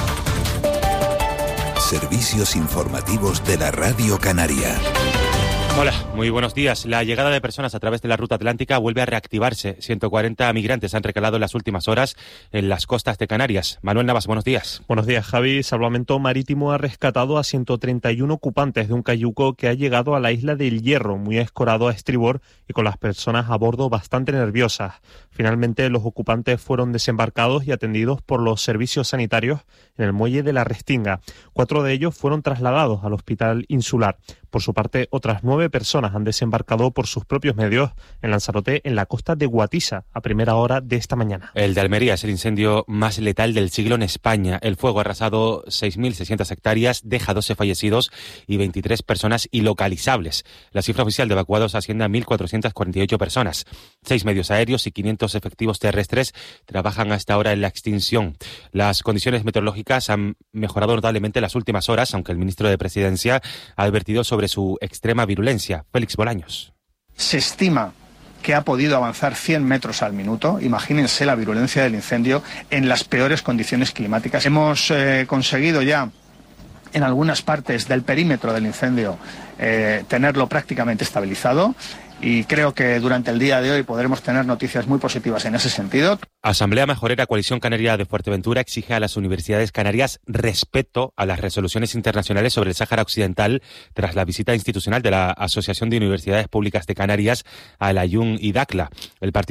Servicios informativos de la Radio Canaria. Hola, muy buenos días. La llegada de personas a través de la ruta atlántica vuelve a reactivarse. 140 migrantes han recalado en las últimas horas en las costas de Canarias. Manuel Navas, buenos días. Buenos días, Javi. Salvamento Marítimo ha rescatado a 131 ocupantes de un cayuco que ha llegado a la isla del Hierro, muy escorado a estribor y con las personas a bordo bastante nerviosas. Finalmente, los ocupantes fueron desembarcados y atendidos por los servicios sanitarios en el muelle de la Restinga. 4 de ellos fueron trasladados al hospital insular. Por su parte, otras 9 personas han desembarcado por sus propios medios en Lanzarote, en la costa de Guatisa, a primera hora de esta mañana. El de Almería es el incendio más letal del siglo en España. El fuego ha arrasado 6.600 hectáreas, deja 12 fallecidos y 23 personas ilocalizables. La cifra oficial de evacuados asciende a 1.448 personas. 6 medios aéreos y 500 efectivos terrestres trabajan hasta ahora en la extinción. Las condiciones meteorológicas han mejorado notablemente en las últimas horas, aunque el ministro de Presidencia ha advertido sobre su extrema virulencia. Félix Bolaños. Se estima que ha podido avanzar 100 metros al minuto. Imagínense la virulencia del incendio en las peores condiciones climáticas. Hemos conseguido ya en algunas partes del perímetro del incendio tenerlo prácticamente estabilizado. Y creo que durante el día de hoy podremos tener noticias muy positivas en ese sentido. Asamblea Majorera Coalición Canaria de Fuerteventura exige a las universidades canarias respeto a las resoluciones internacionales sobre el Sáhara Occidental tras la visita institucional de la Asociación de Universidades Públicas de Canarias a El Aaiún y Dakhla. El partido